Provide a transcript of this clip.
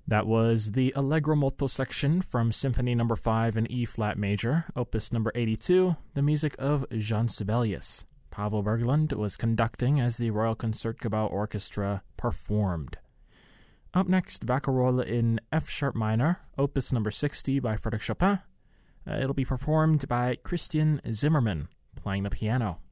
That was the Allegro molto section from Symphony No. 5 in E-flat major, opus number 82, the music of Jean Sibelius. Pavel Berglund was conducting as the Royal Concertgebouw Orchestra performed. Up next, Barcarolle in F-sharp minor, opus number 60 by Frédéric Chopin. It'll be performed by Christian Zimmermann, playing the piano.